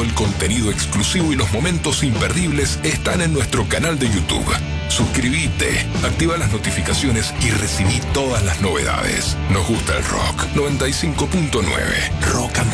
el contenido exclusivo y los momentos imperdibles están en nuestro canal de YouTube. Suscríbete, activa las notificaciones y recibí todas las novedades. Nos gusta el rock. 95.9 Rock and